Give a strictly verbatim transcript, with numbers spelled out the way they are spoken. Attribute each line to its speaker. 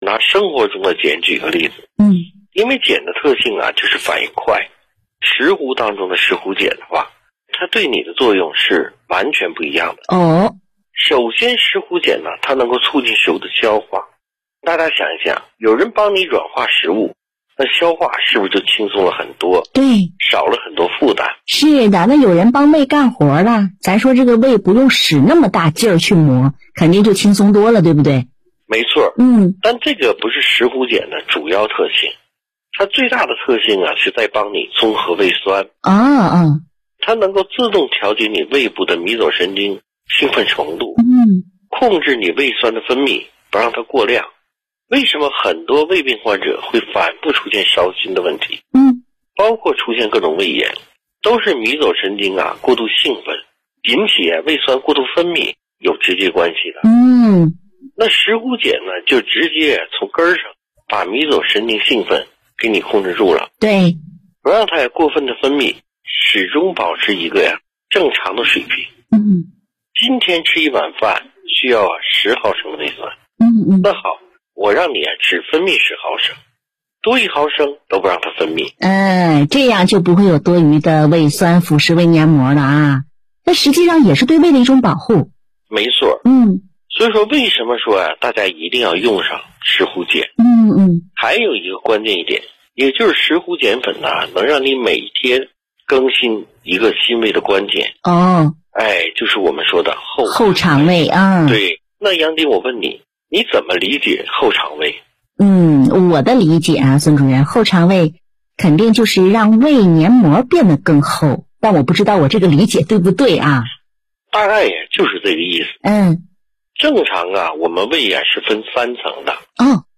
Speaker 1: 拿生活中的碱举个例子。
Speaker 2: 嗯，
Speaker 1: 因为碱的特性啊，就是反应快。石斛当中的石斛碱的话，它对你的作用是完全不一样的。
Speaker 2: 哦，
Speaker 1: 首先石斛碱呢，它能够促进食物的消化。大家想一想，有人帮你软化食物，那消化是不是就轻松了很多？
Speaker 2: 对，
Speaker 1: 少了很多负担。
Speaker 2: 是的，那有人帮胃干活了，咱说这个胃不用使那么大劲儿去磨，肯定就轻松多了，对不对？
Speaker 1: 没错。
Speaker 2: 嗯，
Speaker 1: 但这个不是石斛碱的主要特性，它最大的特性啊，是在帮你综合胃酸。
Speaker 2: 啊啊，
Speaker 1: 它能够自动调节你胃部的迷走神经兴奋程度，
Speaker 2: 嗯，
Speaker 1: 控制你胃酸的分泌，不让它过量。为什么很多胃病患者会反复出现烧心的问题？
Speaker 2: 嗯，
Speaker 1: 包括出现各种胃炎，都是迷走神经啊过度兴奋，引起啊胃酸过度分泌有直接关系的。
Speaker 2: 嗯，
Speaker 1: 那石斛碱呢，就直接从根儿上把迷走神经兴奋给你控制住了，
Speaker 2: 对，
Speaker 1: 不让它过分的分泌，始终保持一个呀正常的水平。
Speaker 2: 嗯
Speaker 1: 今天吃一碗饭需要啊十毫升的胃酸，
Speaker 2: 嗯嗯，
Speaker 1: 那好，我让你啊只分泌十毫升，多一毫升都不让它分泌。
Speaker 2: 嗯，这样就不会有多余的胃酸腐蚀胃黏膜了啊。那实际上也是对胃的一种保护。
Speaker 1: 没错。
Speaker 2: 嗯
Speaker 1: 所以说为什么说啊大家一定要用上石斛碱？
Speaker 2: 嗯嗯，
Speaker 1: 还有一个关键一点，也就是石斛碱粉呢，能让你每天更新一个新胃的关键。
Speaker 2: 哦，
Speaker 1: 哎，就是我们说的后
Speaker 2: 后肠胃啊。
Speaker 1: 对，那杨迪，我问你，你怎么理解后肠胃？
Speaker 2: 嗯，我的理解啊，孙主任，后肠胃肯定就是让胃黏膜变得更厚，但我不知道我这个理解对不对啊？
Speaker 1: 大概也就是这个意思。
Speaker 2: 嗯，
Speaker 1: 正常啊，我们胃啊是分三层的。
Speaker 2: 哦，